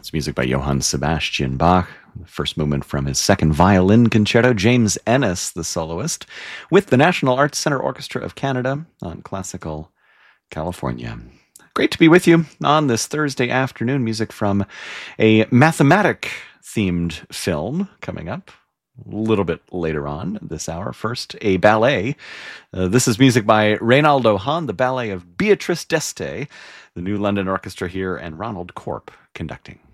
That's music by Johann Sebastian Bach, the first movement from his second violin concerto. James Ennis, the soloist, with the National Arts Centre Orchestra of Canada on Classical California. Great to be with you on this Thursday afternoon. Music from a mathematic-themed film coming up a little bit later on this hour. First, a ballet. This is music by Reynaldo Hahn, the ballet of Beatrice d'Este, the New London Orchestra here, and Ronald Corp conducting.